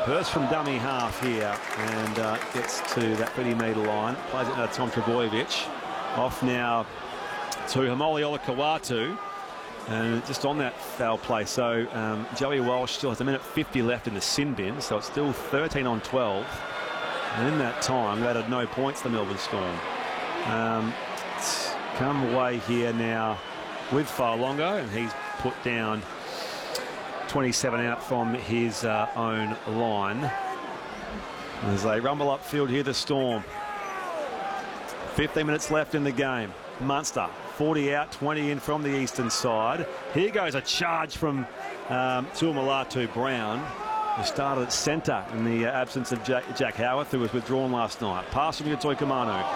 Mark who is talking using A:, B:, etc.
A: Burst from dummy half here and gets to that 30-metre line. Plays it now to Tom Trbojevic. Off now to Haumole Olakau'atu. And just on that foul play. So Joey Walsh still has 1:50 left in the sin bin. So it's still 13 on 12. And in that time, they had no points, the Melbourne Storm. It's come away here now with Fa'alogo, and he's put down 27 out from his own line. As they rumble upfield here, the Storm. 15 minutes left in the game. Munster, 40 out, 20 in from the eastern side. Here goes a charge from Tuamulatu Brown, who started at centre in the absence of Jack Howarth, who was withdrawn last night. Pass from Yotoi Kamanu.